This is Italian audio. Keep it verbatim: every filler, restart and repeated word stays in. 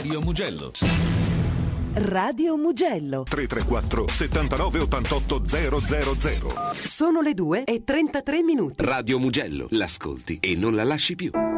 Radio Mugello. Radio Mugello. tre tre quattro settantanove ottantotto zero zero zero. Sono le due e trentatré minuti. Radio Mugello, l'ascolti e non la lasci più.